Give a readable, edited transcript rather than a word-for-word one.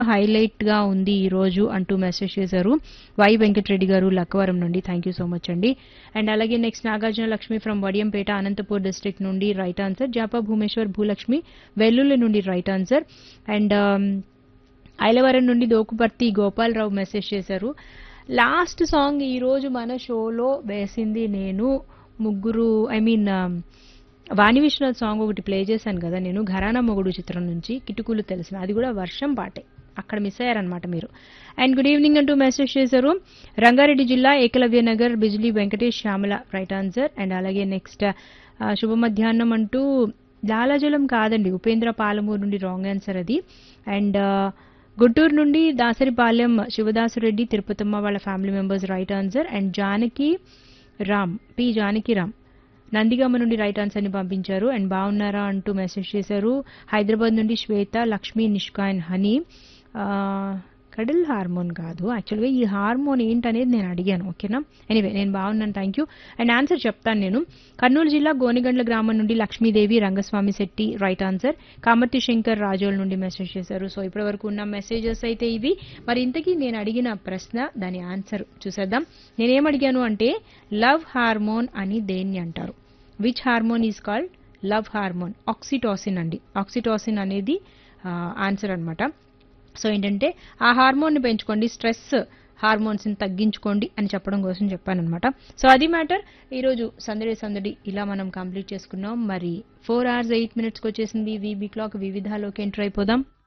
Highlight గా ఉంది ఈ రోజు అంటూ మెసేజ్ చేశారు వై వెంకటరెడ్డి గారు లక్కవరం నుండి. థ్యాంక్ యూ సో మచ్ అండి. అండ్ అలాగే next Nagarjuna Lakshmi from Vadiyampeta Anantapur district నుండి రైట్ ఆన్సర్. జాపా భూమేశ్వర్ భూలక్ష్మి వెల్లుల్లి నుండి రైట్ ఆన్సర్. అండ్ ఐలవరం నుండి దోకుపర్తి గోపాలరావు మెసేజ్ చేశారు లాస్ట్ సాంగ్ ఈ రోజు మన షోలో వేసింది నేను ముగ్గురు వాణి విశ్వనాథ్ సాంగ్ ఒకటి ప్లే చేశాను కదా నేను ఘరానా మొగుడు చిత్రం నుంచి కిటుకులు తెలిసిన అది కూడా వర్షం పాటే అక్కడ మిస్ అయ్యారనమాట మీరు. అండ్ గుడ్ ఈవినింగ్ అంటూ మెసేజ్ చేశారు రంగారెడ్డి జిల్లా Eklavya Nagar Bijli Venkatesh Shyamala right answer. And అలాగే నెక్స్ట్ శుభ మధ్యాహ్నం అంటూ లాలాజలం కాదండి ఉపేంద్ర పాలమూరు నుండి రాంగ్ ఆన్సర్ అది. అండ్ గుంటూరు నుండి దాసరిపాలెం శివదాసురెడ్డి తిరుపతమ్మ వాళ్ళ family members right answer. And Janaki Ram Nandigama నుండి రైట్ ఆన్సర్ ని పంపించారు. అండ్ బాగున్నారా అంటూ మెసేజ్ చేశారు హైదరాబాద్ నుండి శ్వేత Lakshmi Nishka and honey. Cuddle hormone కాదు యాక్చువల్గా ఈ హార్మోన్ ఏంటనేది నేను అడిగాను ఓకేనా. ఎనీవే నేను బాగున్నాను థ్యాంక్ యూ. అండ్ ఆన్సర్ చెప్తాను నేను కర్నూలు జిల్లా గోనిగండ్ల గ్రామం నుండి లక్ష్మీదేవి రంగస్వామి శెట్టి రైట్ ఆన్సర్. కామర్తి శంకర్ రాజోల్ నుండి మెసేజ్ చేశారు. సో ఇప్పటి వరకు ఉన్న మెసేజెస్ అయితే ఇవి. మరి ఇంతకీ నేను అడిగిన ప్రశ్న దాని ఆన్సర్ చూసేద్దాం. నేనేం అడిగాను అంటే లవ్ హార్మోన్ అని దేన్ని అంటారు. Which hormone is called love hormone. Oxytocin అండి. ఆక్సిటాసిన్ అనేది ఆన్సర్ అన్నమాట. సో ఏంటంటే ఆ హార్మోన్ ని పెంచుకోండి స్ట్రెస్ హార్మోన్స్ ని తగ్గించుకోండి అని చెప్పడం కోసం చెప్పానమాట. సో అది మ్యాటర్. ఈరోజు సందడి ఇలా మనం కంప్లీట్ చేసుకున్నాం. మరి 4 hours 8 minutes వచ్చేసింది వీబీ క్లాక్ వివిధాలోకి ఎంటర్ అయిపోదాం.